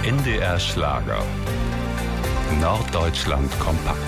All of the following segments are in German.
NDR Schlager. Norddeutschland kompakt.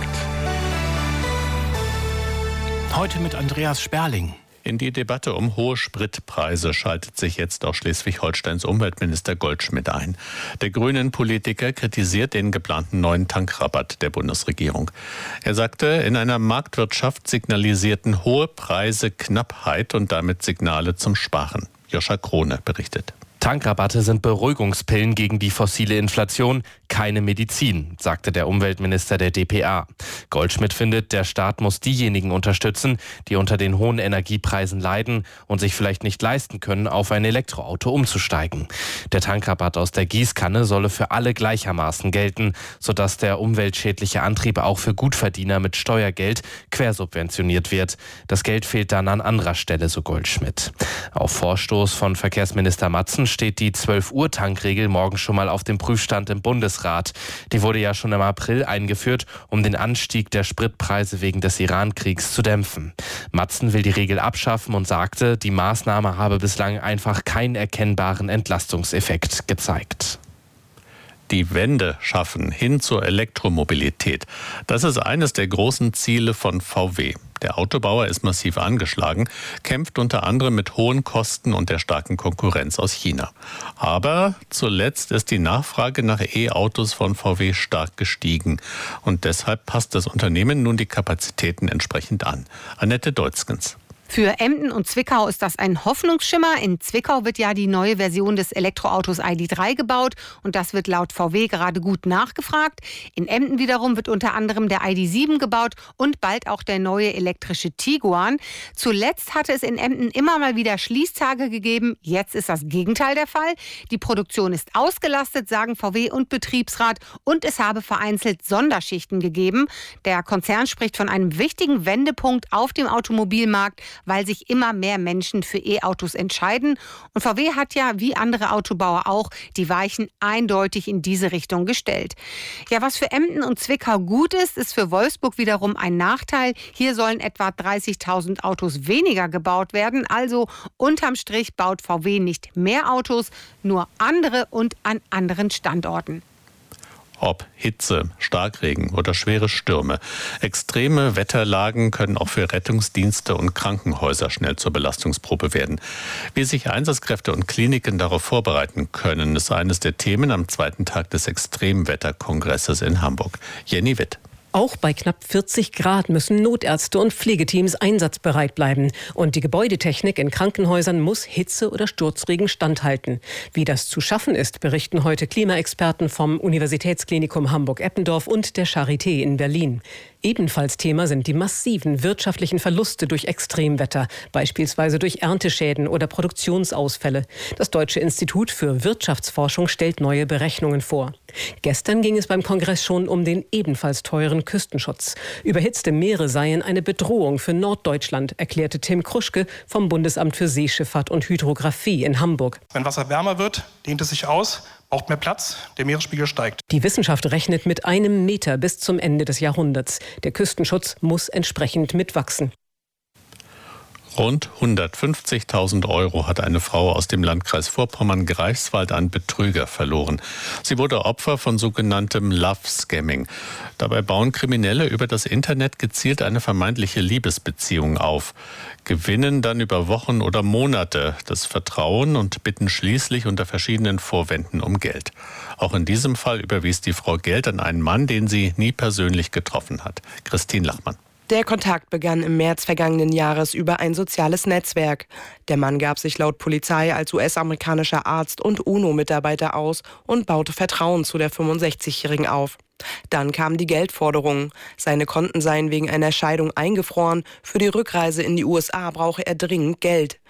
Heute mit Andreas Sperling. In die Debatte um hohe Spritpreise schaltet sich jetzt auch Schleswig-Holsteins Umweltminister Goldschmidt ein. Der Grünen-Politiker kritisiert den geplanten neuen Tankrabatt der Bundesregierung. Er sagte, in einer Marktwirtschaft signalisierten hohe Preise Knappheit und damit Signale zum Sparen. Joscha Krone berichtet. Tankrabatte sind Beruhigungspillen gegen die fossile Inflation, keine Medizin, sagte der Umweltminister der dpa. Goldschmidt findet, der Staat muss diejenigen unterstützen, die unter den hohen Energiepreisen leiden und sich vielleicht nicht leisten können, auf ein Elektroauto umzusteigen. Der Tankrabatt aus der Gießkanne solle für alle gleichermaßen gelten, sodass der umweltschädliche Antrieb auch für Gutverdiener mit Steuergeld quersubventioniert wird. Das Geld fehlt dann an anderer Stelle, so Goldschmidt. Auf Vorstoß von Verkehrsminister Matzen steht die 12-Uhr-Tankregel morgen schon mal auf dem Prüfstand im Bundesrat. Die wurde ja schon im April eingeführt, um den Anstieg der Spritpreise wegen des Iran-Kriegs zu dämpfen. Matzen will die Regel abschaffen und sagte, die Maßnahme habe bislang einfach keinen erkennbaren Entlastungseffekt gezeigt. Die Wende schaffen hin zur Elektromobilität. Das ist eines der großen Ziele von VW. Der Autobauer ist massiv angeschlagen, kämpft unter anderem mit hohen Kosten und der starken Konkurrenz aus China. Aber zuletzt ist die Nachfrage nach E-Autos von VW stark gestiegen. Und deshalb passt das Unternehmen nun die Kapazitäten entsprechend an. Annette Deutzgens. Für Emden und Zwickau ist das ein Hoffnungsschimmer. In Zwickau wird ja die neue Version des Elektroautos ID.3 gebaut und das wird laut VW gerade gut nachgefragt. In Emden wiederum wird unter anderem der ID.7 gebaut und bald auch der neue elektrische Tiguan. Zuletzt hatte es in Emden immer mal wieder Schließtage gegeben. Jetzt ist das Gegenteil der Fall. Die Produktion ist ausgelastet, sagen VW und Betriebsrat, und es habe vereinzelt Sonderschichten gegeben. Der Konzern spricht von einem wichtigen Wendepunkt auf dem Automobilmarkt, weil sich immer mehr Menschen für E-Autos entscheiden. Und VW hat ja, wie andere Autobauer auch, die Weichen eindeutig in diese Richtung gestellt. Ja, was für Emden und Zwickau gut ist, ist für Wolfsburg wiederum ein Nachteil. Hier sollen etwa 30.000 Autos weniger gebaut werden. Also unterm Strich baut VW nicht mehr Autos, nur andere und an anderen Standorten. Ob Hitze, Starkregen oder schwere Stürme. Extreme Wetterlagen können auch für Rettungsdienste und Krankenhäuser schnell zur Belastungsprobe werden. Wie sich Einsatzkräfte und Kliniken darauf vorbereiten können, ist eines der Themen am zweiten Tag des Extremwetterkongresses in Hamburg. Jenny Witt. Auch bei knapp 40 Grad müssen Notärzte und Pflegeteams einsatzbereit bleiben. Und die Gebäudetechnik in Krankenhäusern muss Hitze oder Sturzregen standhalten. Wie das zu schaffen ist, berichten heute Klimaexperten vom Universitätsklinikum Hamburg-Eppendorf und der Charité in Berlin. Ebenfalls Thema sind die massiven wirtschaftlichen Verluste durch Extremwetter, beispielsweise durch Ernteschäden oder Produktionsausfälle. Das Deutsche Institut für Wirtschaftsforschung stellt neue Berechnungen vor. Gestern ging es beim Kongress schon um den ebenfalls teuren Küstenschutz. Überhitzte Meere seien eine Bedrohung für Norddeutschland, erklärte Tim Kruschke vom Bundesamt für Seeschifffahrt und Hydrographie in Hamburg. Wenn Wasser wärmer wird, dehnt es sich aus, braucht mehr Platz, der Meeresspiegel steigt. Die Wissenschaft rechnet mit 1 Meter bis zum Ende des Jahrhunderts. Der Küstenschutz muss entsprechend mitwachsen. Rund 150.000 € hat eine Frau aus dem Landkreis Vorpommern-Greifswald an Betrüger verloren. Sie wurde Opfer von sogenanntem Love-Scamming. Dabei bauen Kriminelle über das Internet gezielt eine vermeintliche Liebesbeziehung auf, gewinnen dann über Wochen oder Monate das Vertrauen und bitten schließlich unter verschiedenen Vorwänden um Geld. Auch in diesem Fall überwies die Frau Geld an einen Mann, den sie nie persönlich getroffen hat. Christine Lachmann. Der Kontakt begann im März vergangenen Jahres über ein soziales Netzwerk. Der Mann gab sich laut Polizei als US-amerikanischer Arzt und UNO-Mitarbeiter aus und baute Vertrauen zu der 65-Jährigen auf. Dann kam die Geldforderung. Seine Konten seien wegen einer Scheidung eingefroren. Für die Rückreise in die USA brauche er dringend Geld.